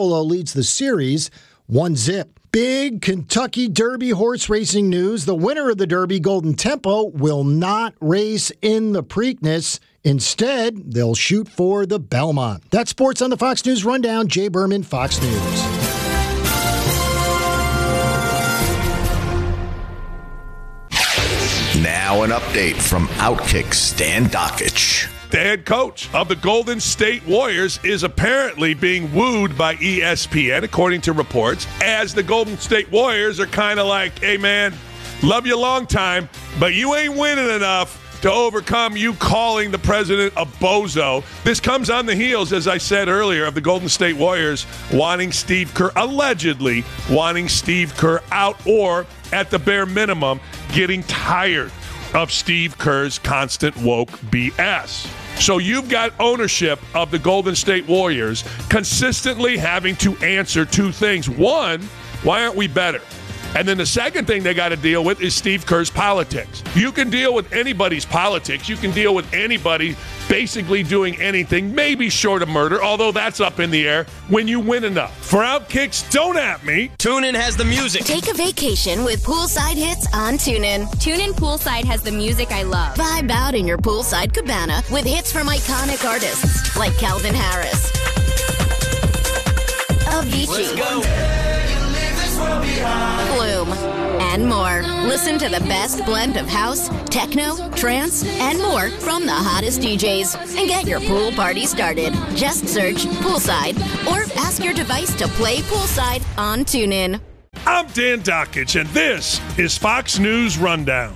Buffalo leads the series 1-0. Big Kentucky Derby horse racing news. The winner of the Derby, Golden Tempo, will not race in the Preakness. Instead, they'll shoot for the Belmont. That's sports on the Fox News Rundown. Jay Berman, Fox News. Now an update from Outkick Stan Dakich. The head coach of the Golden State Warriors is apparently being wooed by ESPN, according to reports, as the Golden State Warriors are kind of like, hey, man, love you a long time, but you ain't winning enough to overcome you calling the president a bozo. This comes on the heels, as I said earlier, of the Golden State Warriors wanting Steve Kerr, allegedly wanting Steve Kerr out, or at the bare minimum, getting tired of Steve Kerr's constant woke BS. So you've got ownership of the Golden State Warriors consistently having to answer two things. One, why aren't we better? And then the second thing they got to deal with is Steve Kerr's politics. You can deal with anybody's politics. You can deal with anybody basically doing anything, maybe short of murder, although that's up in the air, when you win enough. For Outkicks, don't at me. TuneIn has the music. Take a vacation with poolside hits on TuneIn. TuneIn Poolside has the music I love. Vibe out in your poolside cabana with hits from iconic artists like Calvin Harris, Avicii, Let's go. Bloom, and more. Listen to the best blend of house, techno, trance, and more from the hottest DJs. And get your pool party started. Just search Poolside or ask your device to play Poolside on TuneIn. I'm Dan Dakich, and this is Fox News Rundown.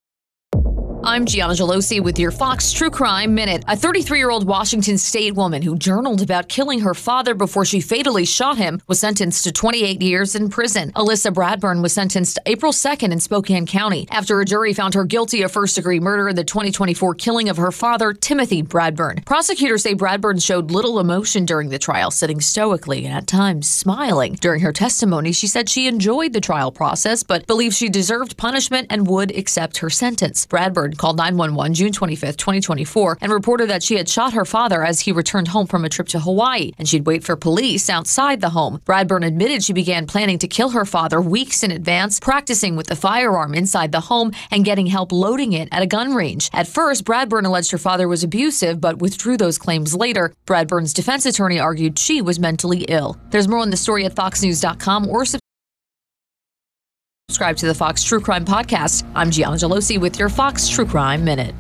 I'm Gianna Gelosi with your Fox True Crime Minute. A 33-year-old Washington State woman who journaled about killing her father before she fatally shot him was sentenced to 28 years in prison. Alyssa Bradburn was sentenced April 2nd in Spokane County after a jury found her guilty of first-degree murder in the 2024 killing of her father, Timothy Bradburn. Prosecutors say Bradburn showed little emotion during the trial, sitting stoically and at times smiling. During her testimony, she said she enjoyed the trial process but believed she deserved punishment and would accept her sentence. Bradburn called 911 June 25th, 2024, and reported that she had shot her father as he returned home from a trip to Hawaii, and she'd wait for police outside the home. Bradburn admitted she began planning to kill her father weeks in advance, practicing with the firearm inside the home and getting help loading it at a gun range. At first, Bradburn alleged her father was abusive, but withdrew those claims later. Bradburn's defense attorney argued she was mentally ill. There's more on the story at foxnews.com or subscribe to the Fox True Crime Podcast. I'm Gianna Gelosi with your Fox True Crime Minute.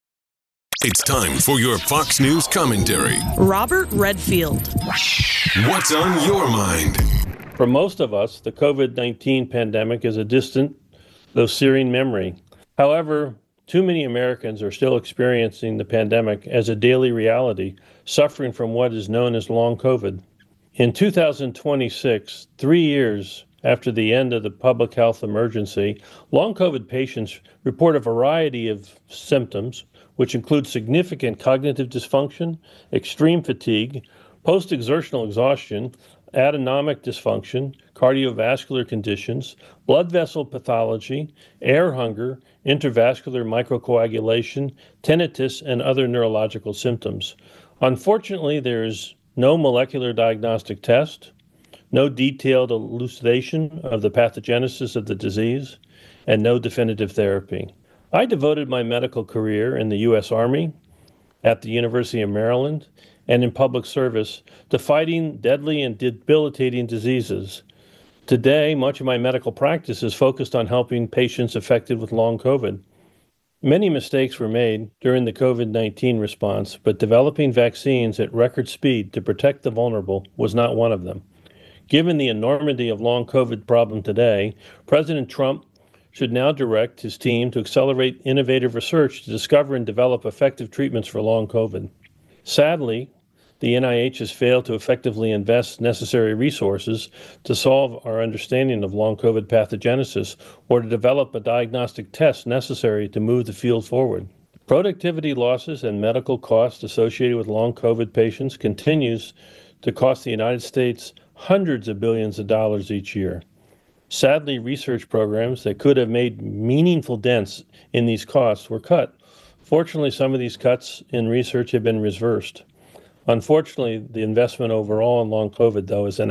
It's time for your Fox News commentary. Robert Redfield. What's on your mind? For most of us, the COVID-19 pandemic is a distant, though searing memory. However, too many Americans are still experiencing the pandemic as a daily reality, suffering from what is known as long COVID. In 2026, 3 years after the end of the public health emergency, long COVID patients report a variety of symptoms, which include significant cognitive dysfunction, extreme fatigue, post-exertional exhaustion, autonomic dysfunction, cardiovascular conditions, blood vessel pathology, air hunger, intravascular microcoagulation, tinnitus, and other neurological symptoms. Unfortunately, there is no molecular diagnostic test, no detailed elucidation of the pathogenesis of the disease, and no definitive therapy. I devoted my medical career in the U.S. Army, at the University of Maryland, and in public service to fighting deadly and debilitating diseases. Today, much of my medical practice is focused on helping patients affected with long COVID. Many mistakes were made during the COVID-19 response, but developing vaccines at record speed to protect the vulnerable was not one of them. Given the enormity of long COVID problem today, President Trump should now direct his team to accelerate innovative research to discover and develop effective treatments for long COVID. Sadly, the NIH has failed to effectively invest necessary resources to solve our understanding of long COVID pathogenesis or to develop a diagnostic test necessary to move the field forward. Productivity losses and medical costs associated with long COVID patients continues to cost the United States hundreds of billions of dollars each year. Sadly, research programs that could have made meaningful dents in these costs were cut. Fortunately, some of these cuts in research have been reversed. Unfortunately, the investment overall in long COVID, though, is